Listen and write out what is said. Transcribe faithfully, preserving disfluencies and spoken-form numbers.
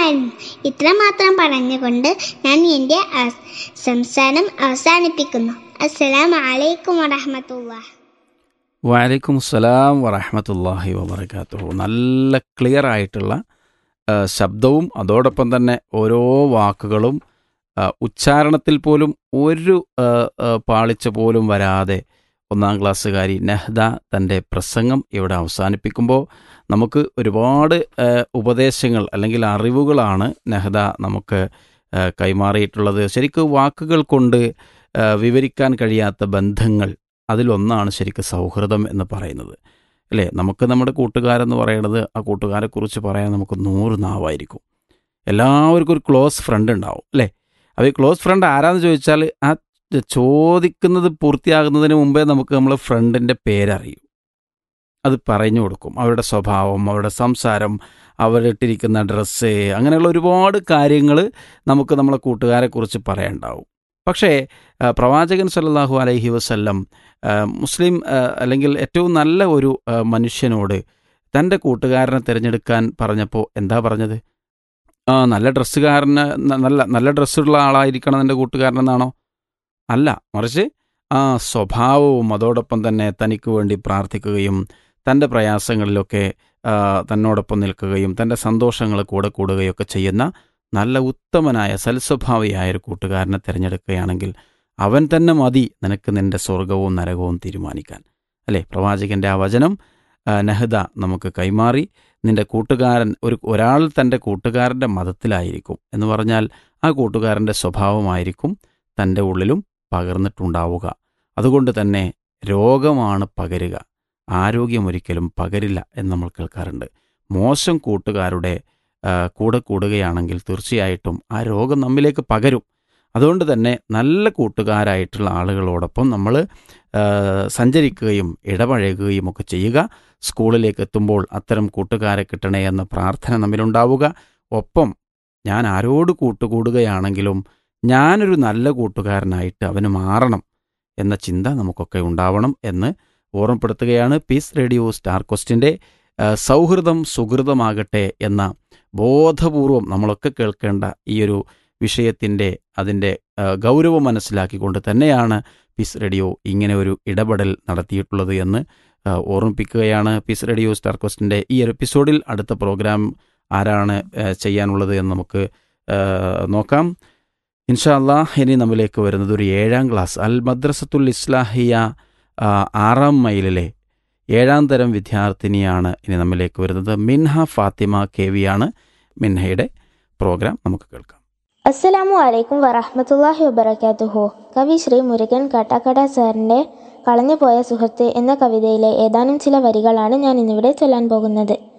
ഉണ്ടായിരുന്നു. ഇത്രമാത്രം പറഞ്ഞുകൊണ്ട് ഞാൻ എൻ്റെ സംസാരം അവസാനിപ്പിക്കുന്നു. അസ്സലാമു അലൈക്കും വറഹ്മത്തുള്ളാഹി. വഅലൈക്കും അസ്സലാം വറഹ്മത്തുള്ളാഹി വബറകാതുഹു. നല്ല ക്ലിയർ ആയിട്ടുള്ള ആ, ശബ്ദവും അതോടൊപ്പം തന്നെ ഓരോ വാക്കുകളും ആ, ഉച്ചാരണത്തിൽ പോലും ഒരു ആ, ആ, പാളിച്ച പോലും വരാതെ ഒന്നാം ക്ലാസ്സുകാരി നെഹ്ദ തൻ്റെ പ്രസംഗം ഇവിടെ അവസാനിപ്പിക്കുമ്പോൾ നമുക്ക് ഒരുപാട് ആ, ഉപദേശങ്ങൾ അല്ലെങ്കിൽ അറിവുകളാണ് നെഹ്ദ നമുക്ക് ആ, കൈമാറിയിട്ടുള്ളത്. ശരിക്കും വാക്കുകൾ കൊണ്ട് ആ, വിവരിക്കാൻ കഴിയാത്ത ബന്ധങ്ങൾ, അതിലൊന്നാണ് ശരിക്കും സൗഹൃദം എന്ന് പറയുന്നത്, അല്ലേ? നമുക്ക് നമ്മുടെ കൂട്ടുകാരെന്ന് പറയുന്നത്, ആ കൂട്ടുകാരെക്കുറിച്ച് പറയാൻ നമുക്ക് നൂറ് നാവായിരിക്കും. എല്ലാവർക്കും ഒരു ക്ലോസ് ഫ്രണ്ട് ഉണ്ടാവും, അല്ലേ? അപ്പോൾ ഈ ക്ലോസ് ഫ്രണ്ട് ആരാന്ന് ചോദിച്ചാൽ ആ ചോദിക്കുന്നത് പൂർത്തിയാകുന്നതിന് മുമ്പേ നമുക്ക് നമ്മൾ ഫ്രണ്ടിൻ്റെ പേരറിയും. അത് പറഞ്ഞു കൊടുക്കും. അവരുടെ സ്വഭാവം, അവരുടെ സംസാരം, അവരിട്ടിരിക്കുന്ന ഡ്രസ്സ്, അങ്ങനെയുള്ള ഒരുപാട് കാര്യങ്ങൾ നമുക്ക് നമ്മളെ കൂട്ടുകാരെക്കുറിച്ച് പറയാനുണ്ടാവും. പക്ഷേ ആ, പ്രവാചകൻ സല്ലല്ലാഹു അലൈഹി വസല്ലം ആ, മുസ്ലിം ആ, അല്ലെങ്കിൽ ഏറ്റവും നല്ല ഒരു ആ, മനുഷ്യനോട് തൻ്റെ കൂട്ടുകാരനെ തിരഞ്ഞെടുക്കാൻ പറഞ്ഞപ്പോൾ എന്താ പറഞ്ഞത്? ആ നല്ല ഡ്രസ്സുകാരന് ന- നല്ല നല്ല ഡ്രസ്സുള്ള ആളായിരിക്കണം എൻ്റെ കൂട്ടുകാരനെന്നാണോ? അല്ല, മറിച്ച് ആ സ്വഭാവവും അതോടൊപ്പം തന്നെ തനിക്ക് വേണ്ടി പ്രാർത്ഥിക്കുകയും തൻ്റെ പ്രയാസങ്ങളിലൊക്കെ ആ, തന്നോടൊപ്പം നിൽക്കുകയും തൻ്റെ സന്തോഷങ്ങൾ കൂടെ കൂടുകയൊക്കെ ചെയ്യുന്ന നല്ല ഉത്തമനായ സൽസ്വഭാവിയായ ഒരു കൂട്ടുകാരനെ തിരഞ്ഞെടുക്കുകയാണെങ്കിൽ അവൻ തന്നെ മതി നിനക്ക് നിൻ്റെ സ്വർഗവും നരകവും തീരുമാനിക്കാൻ, അല്ലേ? പ്രവാചകൻ്റെ ആ വചനം ആ, നഹ്ദ നമുക്ക് കൈമാറി. നിൻ്റെ കൂട്ടുകാരൻ ഒരു ഒരാൾ തൻ്റെ കൂട്ടുകാരൻ്റെ മതത്തിലായിരിക്കും എന്ന് പറഞ്ഞാൽ ആ കൂട്ടുകാരൻ്റെ സ്വഭാവമായിരിക്കും തൻ്റെ ഉള്ളിലും പകർന്നിട്ടുണ്ടാവുക. അതുകൊണ്ട് തന്നെ രോഗമാണ് പകരുക, ആരോഗ്യമൊരിക്കലും പകരില്ല എന്ന് നമ്മൾ കേൾക്കാറുണ്ട്. മോശം കൂട്ടുകാരുടെ ആ, കൂടെ കൂടുകയാണെങ്കിൽ തീർച്ചയായിട്ടും ആ രോഗം നമ്മിലേക്ക് പകരും. അതുകൊണ്ട് തന്നെ നല്ല കൂട്ടുകാരായിട്ടുള്ള ആളുകളോടൊപ്പം നമ്മൾ ആ, സഞ്ചരിക്കുകയും ഇടപഴകുകയും ഒക്കെ ചെയ്യുക. സ്കൂളിലേക്ക് എത്തുമ്പോൾ അത്തരം കൂട്ടുകാരെ കിട്ടണേ എന്ന പ്രാർത്ഥന നമ്മിലുണ്ടാവുക. ഒപ്പം ഞാൻ ആരോട് കൂട്ടുകൂടുകയാണെങ്കിലും ഞാനൊരു നല്ല കൂട്ടുകാരനായിട്ട് അവന് മാറണം എന്ന ചിന്ത നമുക്കൊക്കെ ഉണ്ടാവണം എന്ന് ഓർമ്മപ്പെടുത്തുകയാണ്. പീസ് റേഡിയോ സ്റ്റാർ ക്വസ്റ്റിൻ്റെ സൗഹൃദം സുഹൃതമാകട്ടെ എന്ന ബോധപൂർവം നമ്മളൊക്കെ കേൾക്കേണ്ട ഈ ഒരു വിഷയത്തിൻ്റെ അതിൻ്റെ ആ, ഗൗരവം മനസ്സിലാക്കിക്കൊണ്ട് തന്നെയാണ് പീസ് റേഡിയോ ഇങ്ങനെ ഒരു ഇടപെടൽ നടത്തിയിട്ടുള്ളത് എന്ന് ആ, ഓർമ്മിപ്പിക്കുകയാണ്. പീസ് റേഡിയോ സ്റ്റാർ ക്വസ്റ്റിൻ്റെ ഈ ഒരു എപ്പിസോഡിൽ അടുത്ത പ്രോഗ്രാം ആരാണ് ആ, ചെയ്യാനുള്ളത് എന്ന് നമുക്ക് ആ, നോക്കാം. ഇൻഷാ അല്ലാ. ഇനി നമ്മിലേക്ക് വരുന്നത് ഒരു ഏഴാം ക്ലാസ് അൽ മദ്രസത്തുൽ ഇസ്ലാഹിയ ആ, ആറാം മൈലിലെ ഏഴാം തരം വിദ്യാർത്ഥിനിയാണ് ഇനി നമ്മിലേക്ക് വരുന്നത്. മിൻഹ ഫാത്തിമ കെ വി ആണ് മിൻഹയുടെ പ്രോഗ്രാം. നമുക്ക് കേൾക്കാം. അസ്സലാമു അലൈക്കും വറഹ്മത്തുള്ളാഹി വബറകാതുഹു. കവി ശ്രീ മുരുകൻ കാട്ടാക്കട സാറിൻ്റെ കളഞ്ഞുപോയ സുഹൃത്ത് എന്ന കവിതയിലെ ഏതാനും ചില വരികളാണ് ഞാൻ ഇന്നിവിടെ ചൊല്ലാൻ പോകുന്നത്.